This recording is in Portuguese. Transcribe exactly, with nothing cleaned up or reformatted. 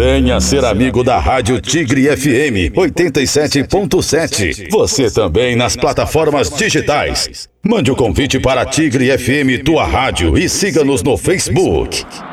Venha ser amigo da Rádio Tigre F M oitenta e sete ponto sete. Você também nas plataformas digitais. Mande o convite para Tigre F M, tua rádio, e siga-nos no Facebook.